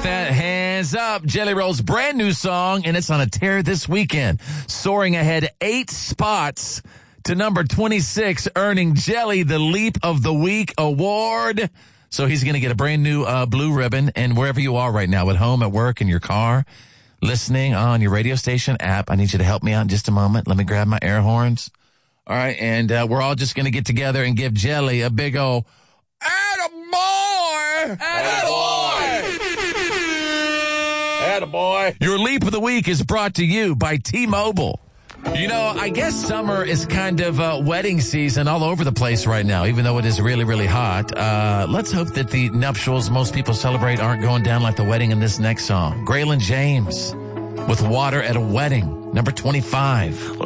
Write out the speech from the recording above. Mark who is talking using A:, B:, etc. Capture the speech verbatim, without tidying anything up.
A: that? Hands up. Jelly Roll's brand new song, and it's on a tear this weekend. Soaring ahead eight spots to number twenty-six, earning Jelly the Leap of the Week award. So he's going to get a brand new uh, blue ribbon, and wherever you are right now, at home, at work, in your car, listening on your radio station app, I need you to help me out in just a moment. Let me grab my air horns. All right, and uh, we're all just going to get together and give Jelly a big old attaboy! Attaboy! Attaboy! Your Leap of the Week is brought to you by T-Mobile. You know, I guess summer is kind of uh, wedding season all over the place right now, even though it is really, really hot. Uh, let's hope that the nuptials most people celebrate aren't going down like the wedding in this next song. Graylin James with Water at a Wedding, number twenty-five.